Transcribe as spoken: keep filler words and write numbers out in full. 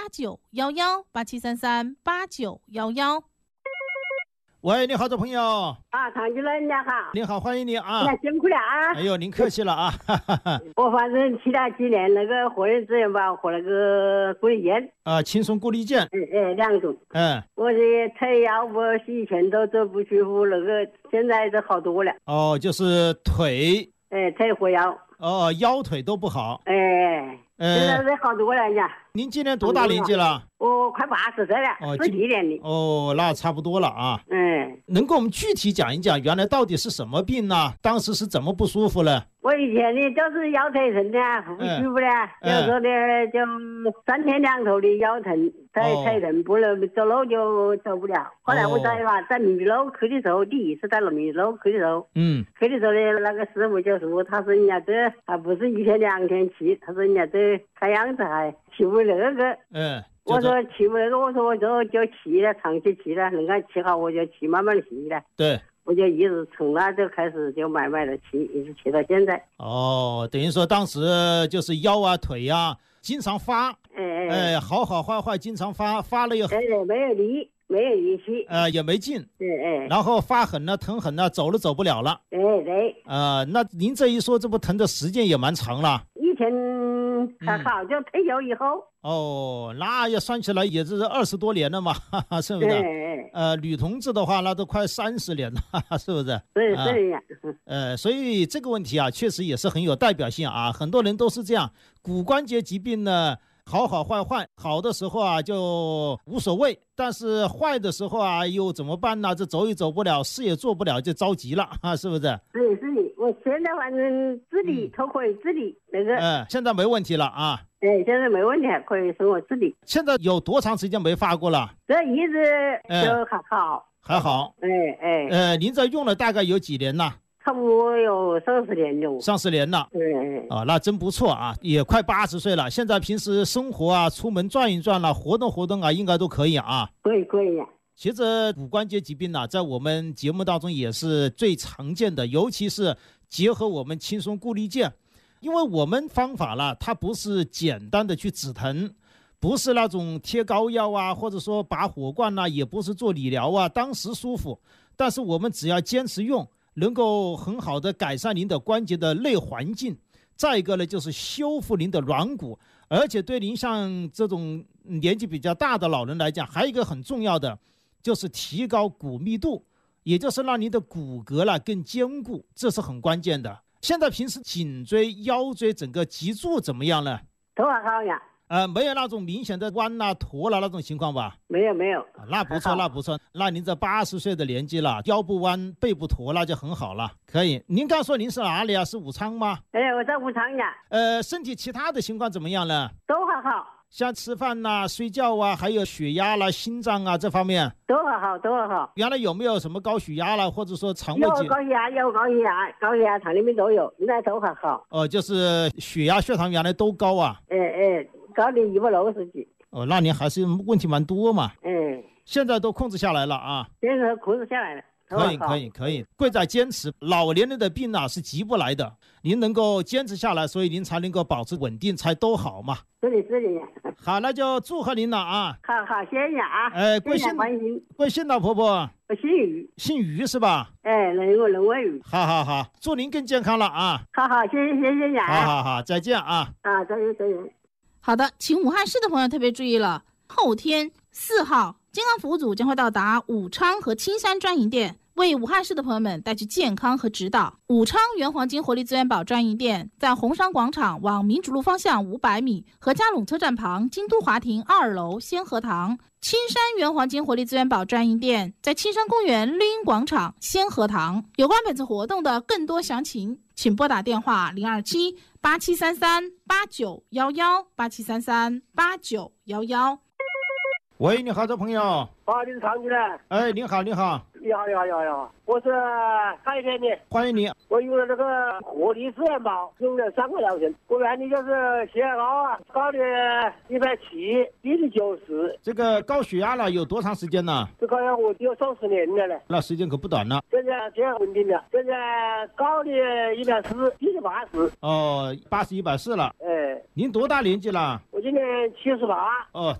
八九一一八七三三八九一一。 喂，你好，这朋友啊，唐主任你好。 你好，欢迎你啊！ 辛苦了啊！ 哎呦，您客气了啊！ 我反正吃了几年那个活人资源吧和那个固力健啊，轻松固力健， 哎哎，两种。 嗯， 我这腿腰不是以前都走不舒服，那个现在都好多了。 哦，就是腿， 哎，腿和腰。 哦，腰腿都不好。 哎，现在都好多了呀。 您今年多大年纪了？ 我快八十岁了，十几年的。 哦，那差不多了啊。 嗯， 能给我们具体讲一讲，原来到底是什么病呢？当时是怎么不舒服了？ 我以前呢就是腰腿疼的，不舒服的，有时候呢就三天两头的腰疼，腿腿疼，不能走路就走不了。后来我在嘛在明路去的时候，第一次在明路去的时候，嗯，去的时候呢，那个师傅就说，他说人家这还不是一天两天骑，他说人家这看样子还骑不那个。嗯，我说骑不那个，我说我就就骑了，长期骑了，能够骑好我就骑，慢慢的骑了。对。我就一直从那就开始就慢慢的骑，一直骑到现在。哦， 等于说当时就是腰啊腿啊经常发， 哎哎，好好坏坏经常发，发了以后， 哎，没有力，没有力气， 呃，也没劲， 对，哎， 然后发狠了，疼狠了，走都走不了了， 哎对， 呃，那您这一说，这不疼的时间也蛮长了。 以前还好，就退休以后。 哦，那也算起来也是二十多年了嘛，哈哈，是不是？ 哎、 呃，女同志的话，那都快三十年了，哈哈，是不是？ 对，对呀。 呃，所以这个问题啊，确实也是很有代表性啊。很多人都是这样，骨关节疾病呢，好好坏坏，好的时候啊就无所谓，但是坏的时候啊又怎么办呢？这走也走不了，事也做不了，就着急了啊，是不是？ 对，是的，我现在反正自理都可以自理那个。 嗯，现在没问题了啊。 对，现在没问题，可以生活自理。 现在有多长时间没发过了？ 这一直就还好， 还好。 哎哎。 呃，您这用了大概有几年了？ 差不多有三十年了。 三十年了。 对。 啊，那真不错啊，也快八十岁了。现在平时生活啊，出门转一转了，活动活动啊，应该都可以啊。 可以可以呀。 其实骨关节疾病呢、啊，在我们节目当中也是最常见的，尤其是结合我们轻松固力健。因为我们方法呢，它不是简单的去止疼，不是那种贴膏药啊，或者说拔火罐啊，也不是做理疗啊，当时舒服，但是我们只要坚持用，能够很好的改善您的关节的内环境。再一个呢，就是修复您的软骨，而且对您像这种年纪比较大的老人来讲，还有一个很重要的，就是提高骨密度，也就是让您的骨骼呢更坚固，这是很关键的。现在平时颈椎、腰椎整个脊柱怎么样呢？ 都还好呀。 呃，没有那种明显的弯啊、驼了那种情况吧？ 没有没有、 啊，那不错，那不错。那您这八十岁的年纪了，腰不弯、背不驼，那就很好了。可以。您刚说您是哪里啊？是武昌吗？ 哎，我在武昌呀。 呃，身体其他的情况怎么样呢？ 都还好。 像吃饭呐、啊、睡觉啊，还有血压啦、心脏啊这方面都很好，都很好。 原来有没有什么高血压啦，或者说肠胃疾？ 有高血压，有高血压，高血压糖尿病都有，现在都很好。 哦，就是血压、血糖原来都高啊。 哎哎，高的一百六十几。 哦，那您还是问题蛮多嘛。 嗯。 现在都控制下来了啊。 现在控制下来了。 可以可以可以，贵在坚持。老年人的病啊是急不来的，您能够坚持下来，所以您才能够保持稳定，才都好嘛。 是的，是的。 好，那就祝贺您了啊！ 好好，谢谢啊！ 哎，贵姓？贵姓老婆婆？ 我姓于。姓于是吧？ 哎，人我人问于。 好好好，祝您更健康了啊！ 好好，谢谢谢谢你啊！ 好好好，再见啊！ 啊，再见再见。 好的，请武汉市的朋友特别注意了，后天四号，健康服务组将会到达武昌和青山专营店，为武汉市的朋友们带去健康和指导。武昌原黄金活力资源宝专营店在红山广场往民主路方向五百米，和嘉陇车站旁京都华庭二楼先河堂。青山原黄金活力资源宝专营店在青山公园绿荫广场先河堂。有关本次活动的更多详情，请拨打电话零二七八七三三八九一一八七三三八九一一。 喂，你好，这朋友。 啊，你是常局的。 哎，你好，你好。 你好，你好，你好，你好。我是海边的。 欢迎你。 我用了这个活力资源宝，用了三个疗程。我原理就是血压高啊，高的一百七，低的九十。 这个高血压了有多长时间了？ 这高血压我有三十年了嘞。 那时间可不短了。 现在血压稳定了，现在高的一百四，低的八十。 哦，八十一百四了。 哎。 您多大年纪了？ 我今年七十八。 哦，